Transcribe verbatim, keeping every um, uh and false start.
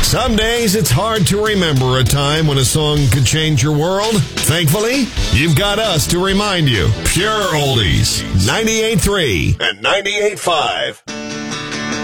Some days it's hard to remember a time when a song could change your world. Thankfully, you've got us to remind you. Pure Oldies, ninety-eight point three and ninety-eight point five.